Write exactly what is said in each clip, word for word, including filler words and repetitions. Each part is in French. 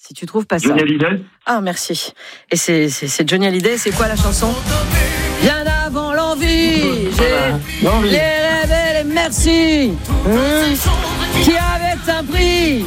Si tu trouves pas ça. Johnny Hallyday. Ah, merci. Et c'est, c'est, c'est Johnny Hallyday. C'est quoi la chanson ? Bien avant l'envie, j'ai L'envie. les rêves et les merci. Mmh. Qui avait un prix.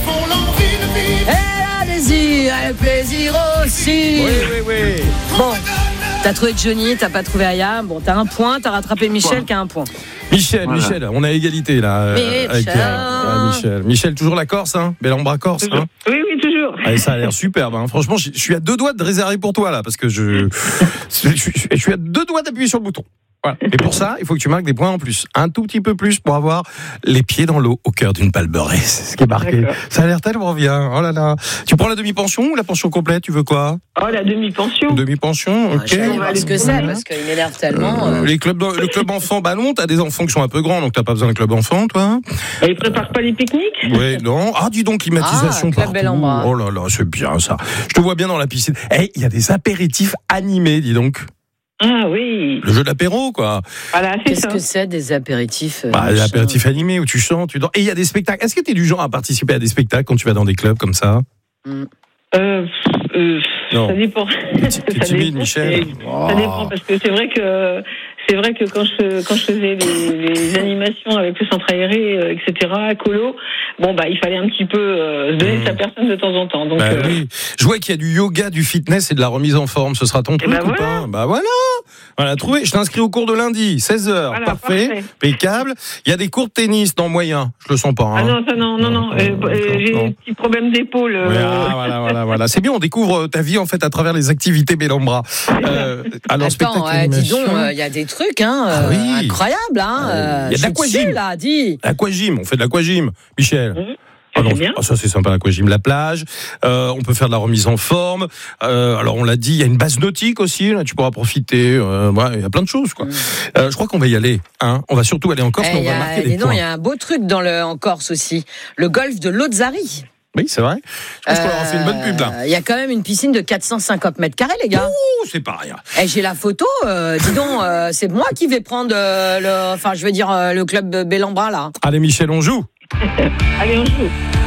Et le désir et le plaisir aussi. Oui, oui, oui. Bon, t'as trouvé Johnny, t'as pas trouvé Aya. Bon, t'as un point, t'as rattrapé Michel Point. qui a un point. Michel, Voilà. Michel, on a égalité là. euh, Michel. Avec, euh, ouais, Michel. Michel, toujours la Corse, hein Bellambra Corse, hein Oui, oui, toujours. Allez, ça a l'air superbe. Hein. Franchement, je je suis à deux doigts de réserver pour toi là, parce que je, je, je, je suis à deux doigts d'appuyer sur le bouton. Voilà. Et pour ça, il faut que tu marques des points en plus, un tout petit peu plus pour avoir les pieds dans l'eau au cœur d'une balle beurrée. C'est ce qui est marqué. D'accord. Ça a l'air tellement bien. Oh là là. Tu prends la demi-pension ou la pension complète? Tu veux quoi? Oh, la demi-pension. Demi-pension, Ah, ok. je vais aller on va voir ce que aller c'est voir. parce qu'il m'énerve tellement. Euh, euh. les clubs, le club enfant ballon, t'as des enfants qui sont un peu grands, donc t'as pas besoin d'un club enfant, toi? Et ils préparent pas les pique-niques? Oui, non. Ah, dis donc, climatisation Ah, club partout. Bellambra. Oh là là, c'est bien ça. Je te vois bien dans la piscine. Eh, il y a des apéritifs animés, dis donc. Ah oui. Le jeu d'apéro, quoi. Voilà, c'est Qu'est-ce ça. que c'est des apéritifs euh, Bah, machin. l'apéritif animé où tu chantes, tu danses. Et il y a des spectacles. Est-ce que tu es du genre à participer à des spectacles quand tu vas dans des clubs comme ça? Mm. Euh, euh, Non. ça dépend. T'es t'es Ça timide, dépend, Michel. c'est- Oh. Ça dépend parce que c'est vrai que c'est vrai que quand je quand je faisais les, les animations avec le centre aéré, euh, et cetera, à Colo, bon bah il fallait un petit peu euh, se donner Mmh. sa personne de temps en temps. Donc Bah euh, oui. Je vois qu'il y a du yoga, du fitness et de la remise en forme. Ce sera ton truc bah ou voilà. pas? Bah voilà. Voilà, trouvé. Je t'inscris au cours de lundi, seize heures. Voilà, parfait. parfait. Impeccable. Il y a des cours de tennis dans moyen. Je le sens pas. Hein. ah non ça non non non, Non, euh, non, euh, j'ai non. des petits problèmes d'épaule. Oui, euh, ah, voilà, voilà, voilà. C'est bien, on découvre ta vie en fait à travers les activités Bellambra. Euh, alors, Attends, spectacle euh, dis donc, animation. il y a des trucs, hein, Ah euh, oui. incroyables, hein. Euh, y a de je suis l'aquagym. dessus, là, dis. Aquagym, on fait de l'aquagym, Michel. Mmh. Ah non, C'est bien. ah, ça c'est sympa l'aquagym, la plage. Euh, on peut faire de la remise en forme. Euh, alors on l'a dit, il y a une base nautique aussi. Là, tu pourras profiter. Euh, ouais, il y a plein de choses, quoi. Mm. Euh, je crois qu'on va y aller. Hein. On va surtout aller en Corse, Eh, mais on y va a- marquer dis des donc, points. il y a un beau truc dans le, en Corse aussi. Le golfe de Lozari. Oui, c'est vrai. Je pense qu'on leur a fait une bonne pub là. Il y a quand même une piscine de quatre cent cinquante mètres carrés, les gars. Ouh, c'est pas rien. Et j'ai la photo. Euh, dis donc, euh, c'est moi qui vais prendre euh, le, enfin, je veux dire euh, le club Bellambra là. Allez, Michel, on joue. Allez on joue.